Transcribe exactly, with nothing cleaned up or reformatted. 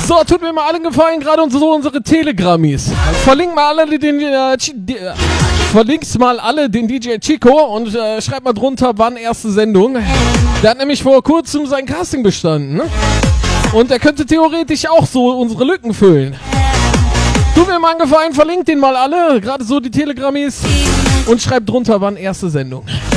So, tut mir mal allen Gefallen, gerade und so unsere Telegrammis. Verlinkt mal alle den, äh, die, äh, verlinkt mal alle den D J Chico und äh, schreibt mal drunter, wann erste Sendung. Der hat nämlich vor kurzem sein Casting bestanden, ne? Und er könnte theoretisch auch so unsere Lücken füllen. Tut mir mal einen Gefallen, verlinkt den mal alle, gerade so die Telegrammis und schreibt drunter, wann erste Sendung.